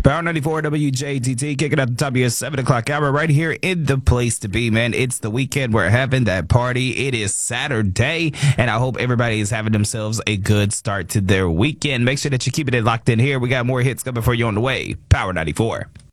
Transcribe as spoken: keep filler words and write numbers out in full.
Power ninety-four W J T T kicking at the top of your seven o'clock hour right here in the place to be, man. It's the weekend. We're having that party. It is Saturday, and I hope everybody is having themselves a good start to their weekend. Make sure that you keep it locked in here. We got more hits coming for you on the way. Power ninety-four.